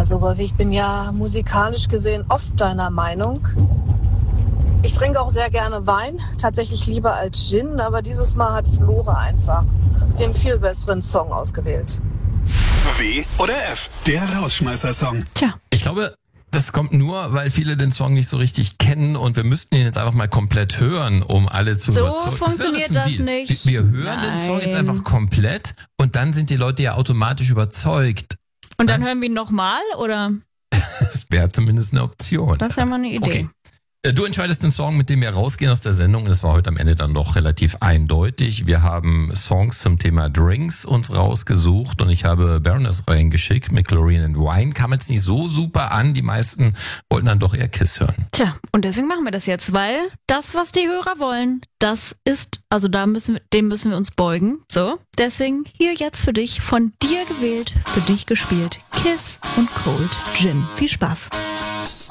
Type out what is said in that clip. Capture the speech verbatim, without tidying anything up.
Also Wolfi, ich bin ja musikalisch gesehen oft deiner Meinung. Ich trinke auch sehr gerne Wein, tatsächlich lieber als Gin, aber dieses Mal hat Flora einfach den viel besseren Song ausgewählt. W oder F, der Rausschmeißer-Song. Tja, ich glaube, das kommt nur, weil viele den Song nicht so richtig kennen und wir müssten ihn jetzt einfach mal komplett hören, um alle zu so überzeugen. So funktioniert das, das nicht. Wir hören Nein. den Song jetzt einfach komplett und dann sind die Leute ja automatisch überzeugt. Und dann hören wir ihn nochmal, oder? Das wäre zumindest eine Option. Das ist ja mal eine Idee. Okay. Du entscheidest den Song, mit dem wir rausgehen aus der Sendung. Und das war heute am Ende dann doch relativ eindeutig. Wir haben Songs zum Thema Drinks uns rausgesucht und ich habe Baroness reingeschickt mit Chlorine and Wine. Kam jetzt nicht so super an. Die meisten wollten dann doch eher Kiss hören. Tja, und deswegen machen wir das jetzt, weil das, was die Hörer wollen, das ist, also da müssen wir, dem müssen wir uns beugen. So, deswegen hier jetzt für dich, von dir gewählt, für dich gespielt, Kiss und Cold Gin. Viel Spaß.